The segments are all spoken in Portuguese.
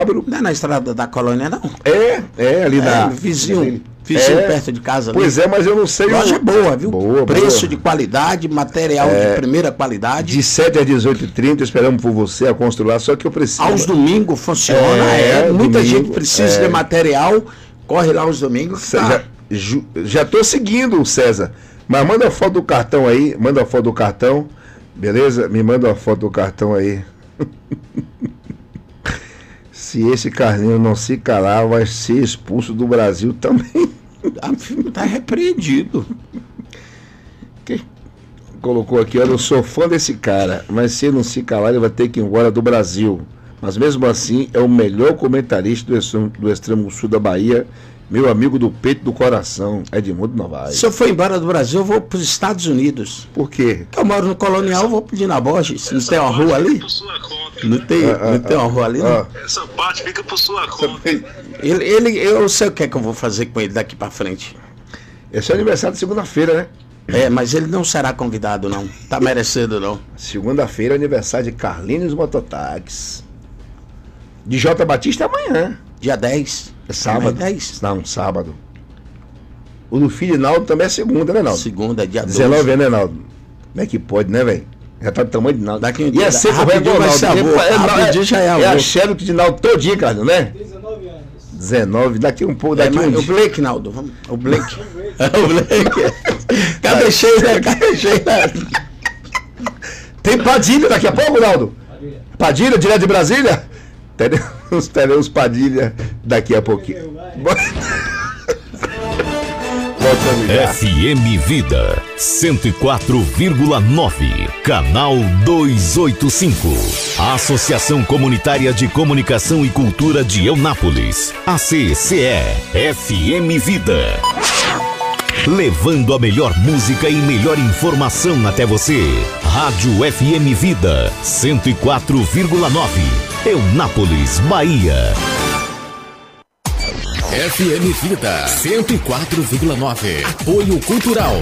Não é na estrada da colônia, não? Ali na... Vizinho perto de casa. Pois ali. Mas eu não sei... Loja boa, viu? Preço boa. De qualidade, material de primeira qualidade. De 7 a 18h30, esperamos por você a construir, só que eu preciso... Aos domingos funciona, muita gente precisa de material, corre lá aos domingos. Já tô seguindo o César, mas manda a foto do cartão aí, beleza? Me manda a foto do cartão aí. Se esse Carlinhos não se calar, vai ser expulso do Brasil também. Tá repreendido. Quem colocou aqui, olha, eu sou fã desse cara, mas se ele não se calar, ele vai ter que ir embora do Brasil. Mas mesmo assim, é o melhor comentarista do extremo sul da Bahia, meu amigo do peito do coração, Edmundo Novaes. Se eu for embora do Brasil, eu vou para os Estados Unidos. Por quê? Porque eu moro no Colonial, eu vou pedir na Borges. Não tem uma rua ali? Não tem uma rua ali, não? Essa parte fica por sua conta. Eu sei o que é que eu vou fazer com ele daqui para frente. Esse é aniversário de segunda-feira, né? Mas ele não será convidado, não. Tá merecendo, não. Segunda-feira é aniversário de Carlinhos Mototáxi. De J. Batista amanhã. Dia 10. É sábado. 10? Não, sábado. O do filho Naldo também é segunda, né, Naldo? Segunda, dia 12. 19 anos, né, Naldo? Como é que pode, né, velho? Já tá do tamanho de Naldo. Daqui um dia. E é seco, vai igual Naldo. É a xerox de Naldo todinho, cara, né? 19 anos. 19, daqui um pouco, daqui o Blake, Naldo. O Blake. O Blake. Cadê cheio, né? Tem Padilha daqui a pouco, Naldo? Padilha, direto de Brasília? Teremos Padilha daqui a pouquinho. FM Vida 104,9, canal 285. A Associação Comunitária de Comunicação e Cultura de Eunápolis, ACCE, FM Vida. Levando a melhor música e melhor informação até você. Rádio FM Vida 104,9, Eunápolis, Bahia. FM Vida 104,9. Apoio Cultural.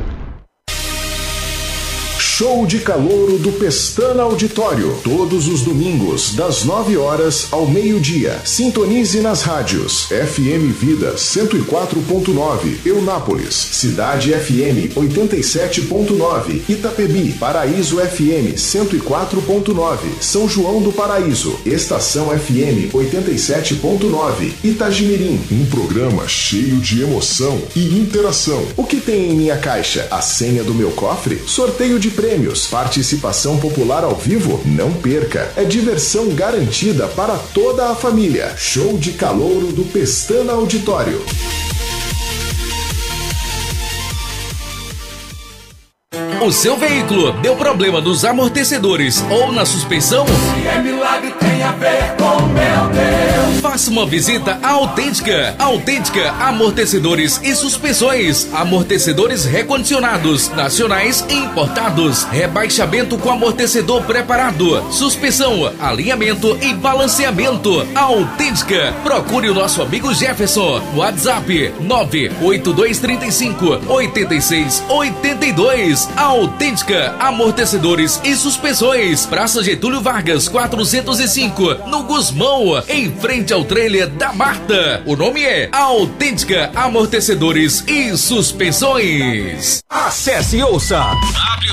Show de calouro do Pestana Auditório. Todos os domingos, das 9 horas ao meio-dia. Sintonize nas rádios FM Vida 104.9, Eunápolis. Cidade FM 87.9, Itapebi. Paraíso FM 104.9, São João do Paraíso. Estação FM 87.9, Itagimirim. Um programa cheio de emoção e interação. O que tem em minha caixa? A senha do meu cofre? Sorteio de prêmios, participação popular ao vivo? Não perca, é diversão garantida para toda a família. Show de calouro do Pestana Auditório. O seu veículo deu problema nos amortecedores ou na suspensão? Se é milagre, tem a ver com meu Deus. Faça uma visita à Autêntica. Autêntica Amortecedores e Suspensões. Amortecedores recondicionados, nacionais e importados. Rebaixamento com amortecedor preparado. Suspensão, alinhamento e balanceamento. Autêntica. Procure o nosso amigo Jefferson. WhatsApp 98235-8682. Autêntica Amortecedores e Suspensões. Praça Getúlio Vargas 405, no Gusmão, em frente ao trailer da Marta. O nome é Autêntica Amortecedores e Suspensões. Acesse e ouça